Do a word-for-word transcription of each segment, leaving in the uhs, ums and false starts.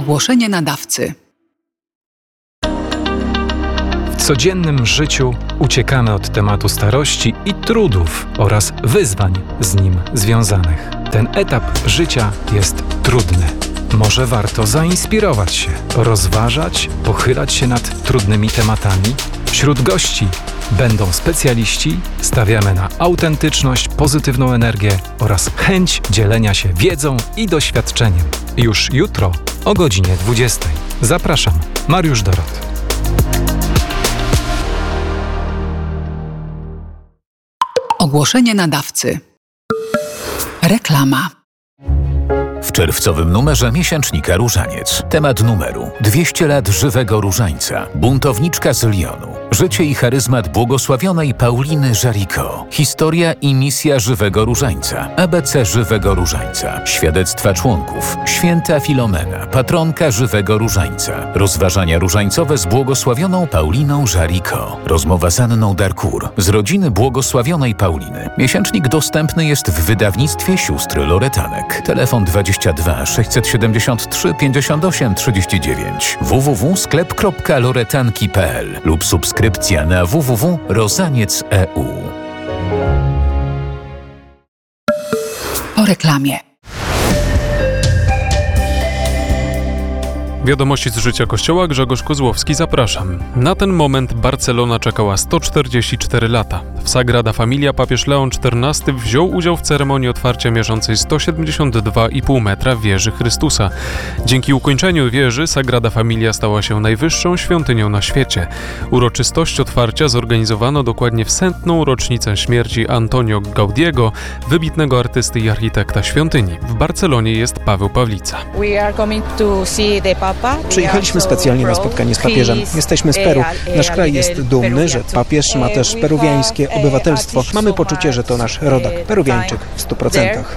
Ogłoszenie nadawcy. W codziennym życiu uciekamy od tematu starości i trudów oraz wyzwań z nim związanych. Ten etap życia jest trudny. Może warto zainspirować się, rozważać, pochylać się nad trudnymi tematami? Wśród gości będą specjaliści, stawiamy na autentyczność, pozytywną energię oraz chęć dzielenia się wiedzą i doświadczeniem. Już jutro o godzinie dwudziestej. Zapraszam, Mariusz Dorot. Ogłoszenie nadawcy. Reklama. W czerwcowym numerze miesięcznika Różaniec. Temat numeru: dwieście lat żywego różańca. Buntowniczka z Lyonu. Życie i charyzmat błogosławionej Pauliny Jaricot. Historia i misja żywego różańca. A B C żywego różańca. Świadectwa członków. Święta Filomena, patronka żywego różańca. Rozważania różańcowe z błogosławioną Pauliną Jaricot. Rozmowa z Anną Darcourt z rodziny błogosławionej Pauliny. Miesięcznik dostępny jest w wydawnictwie sióstr Loretanek. Telefon dwadzieścia dwa sześćset siedemdziesiąt trzy pięćdziesiąt osiem trzydzieści dziewięć w w w kropka sklep kropka loretanki kropka p l lub subskrypcja na w w w kropka rozaniec kropka e u. Po reklamie. Wiadomości z życia Kościoła, Grzegorz Kozłowski, zapraszam. Na ten moment Barcelona czekała sto czterdzieści cztery lata. W Sagrada Familia papież Leon czternasty wziął udział w ceremonii otwarcia mierzącej sto siedemdziesiąt dwa i pół metra wieży Chrystusa. Dzięki ukończeniu wieży Sagrada Familia stała się najwyższą świątynią na świecie. Uroczystość otwarcia zorganizowano dokładnie w setną rocznicę śmierci Antonio Gaudiego, wybitnego artysty i architekta świątyni. W Barcelonie jest Paweł Pawlica. We are coming to see the Papa. Przyjechaliśmy specjalnie na spotkanie z papieżem. Jesteśmy z Peru. Nasz kraj jest dumny, że papież ma też peruwiańskie obywatelstwo. Mamy poczucie, że to nasz rodak, peruwiańczyk w stu procentach.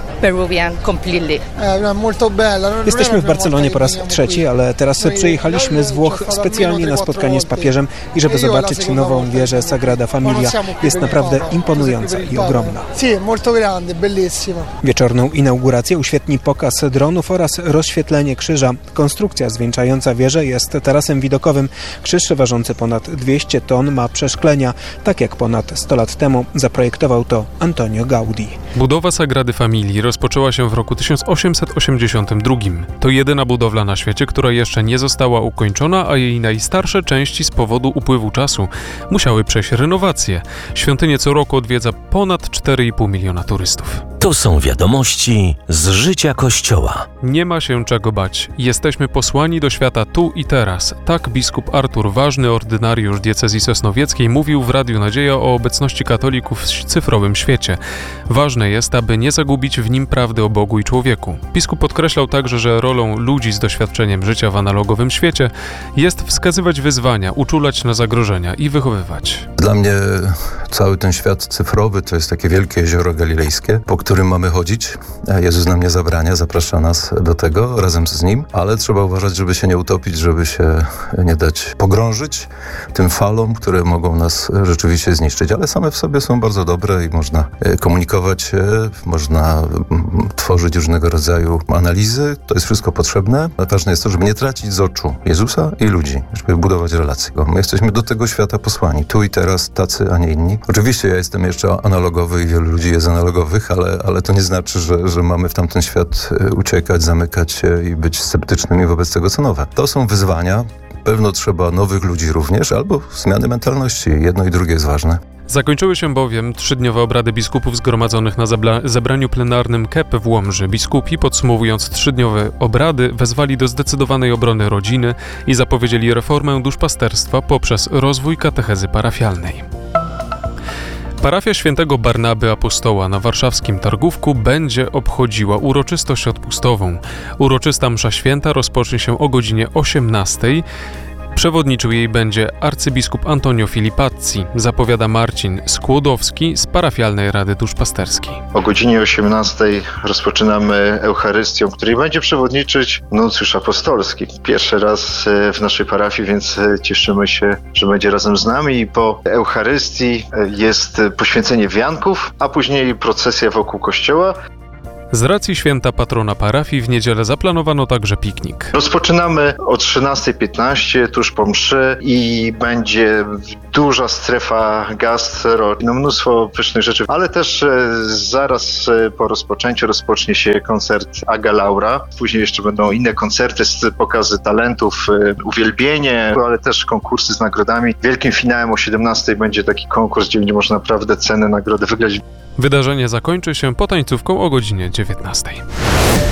Jesteśmy w Barcelonie po raz trzeci, ale teraz przyjechaliśmy z Włoch specjalnie na spotkanie z papieżem i żeby zobaczyć nową wieżę Sagrada Familia. Jest naprawdę imponująca i ogromna. Wieczorną inaugurację uświetni pokaz dronów oraz rozświetlenie krzyża. Konstrukcja zwieńczająca wieżę jest tarasem widokowym. Krzyż ważący ponad dwieście ton ma przeszklenia, tak jak ponad sto lat temu zaprojektował to Antonio Gaudí. Budowa Sagrady Familii rozpoczęła się w roku tysiąc osiemset osiemdziesiątym drugim. To jedyna budowla na świecie, która jeszcze nie została ukończona, a jej najstarsze części z powodu upływu czasu musiały przejść renowację. Świątynię co roku odwiedza ponad cztery i pół miliona turystów. To są wiadomości z życia Kościoła. Nie ma się czego bać. Jesteśmy posłani do świata tu i teraz. Tak biskup Artur Ważny, ordynariusz diecezji sosnowieckiej, mówił w Radiu Nadzieja o obecności katolików w cyfrowym świecie. Ważne jest, aby nie zagubić w nim prawdy o Bogu i człowieku. Biskup podkreślał także, że rolą ludzi z doświadczeniem życia w analogowym świecie jest wskazywać wyzwania, uczulać na zagrożenia i wychowywać. Dla mnie cały ten świat cyfrowy to jest takie wielkie jezioro galilejskie, po którym mamy chodzić. Jezus nam nie zabrania, zaprasza nas do tego razem z Nim, ale trzeba uważać, żeby się nie utopić, żeby się nie dać pogrążyć tym falom, które mogą nas rzeczywiście zniszczyć, ale same w sobie są bardzo dobre i można komunikować się, można tworzyć różnego rodzaju analizy. To jest wszystko potrzebne. Ważne jest to, żeby nie tracić z oczu Jezusa i ludzi, żeby budować relacje. My jesteśmy do tego świata posłani, tu i teraz, tacy, a nie inni. Oczywiście ja jestem jeszcze analogowy i wielu ludzi jest analogowych, ale, ale to nie znaczy, że, że mamy w tamten świat uciekać, zamykać się i być sceptycznymi wobec tego, co nowe. To są wyzwania. Pewno trzeba nowych ludzi również, albo zmiany mentalności. Jedno i drugie jest ważne. Zakończyły się bowiem trzydniowe obrady biskupów zgromadzonych na zabla- zebraniu plenarnym K E P w Łomży. Biskupi, podsumowując trzydniowe obrady, wezwali do zdecydowanej obrony rodziny i zapowiedzieli reformę duszpasterstwa poprzez rozwój katechezy parafialnej. Parafia Świętego Barnaby Apostoła na warszawskim Targówku będzie obchodziła uroczystość odpustową. Uroczysta msza święta rozpocznie się o godzinie osiemnastej. Przewodniczył jej będzie arcybiskup Antonio Filipazzi, zapowiada Marcin Skłodowski z Parafialnej Rady Duszpasterskiej. O godzinie osiemnastej rozpoczynamy Eucharystią, której będzie przewodniczyć nuncjusz apostolski. Pierwszy raz w naszej parafii, więc cieszymy się, że będzie razem z nami. I po Eucharystii jest poświęcenie wianków, a później procesja wokół kościoła. Z racji święta patrona parafii w niedzielę zaplanowano także piknik. Rozpoczynamy o trzynasta piętnaście, tuż po mszy i będzie duża strefa gastro, no mnóstwo pysznych rzeczy, ale też e, zaraz e, po rozpoczęciu rozpocznie się koncert Aga Laura. Później jeszcze będą inne koncerty, pokazy talentów, e, uwielbienie, ale też konkursy z nagrodami. Wielkim finałem o siedemnastej będzie taki konkurs, gdzie można naprawdę cenne nagrody wygrać. Wydarzenie zakończy się potańcówką o godzinie dziewiętnastej.